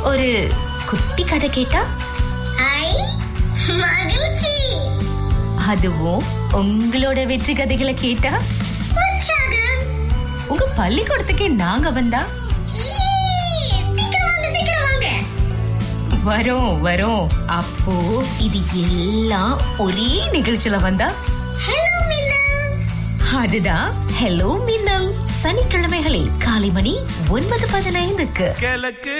ஒரு குட்டி கதை கேட்டா மகிழ்ச்சி. அதுவும் உங்களோட வெற்றி கதைகளை கேட்டா உற்சாகம். உங்க பள்ளிக்கூடத்துக்கே நாங்க வந்தா சீக்கிரம் வாங்க. வரோம் வரோம். அப்போ இது எல்லாம் ஒரே நிகழ்ச்சியில வந்தா ஹலோ மின்னல். அதுதான் ஹலோ மின்னல். சனிக்கிழமைகளில் காலை மணி 9:15. கிழக்கு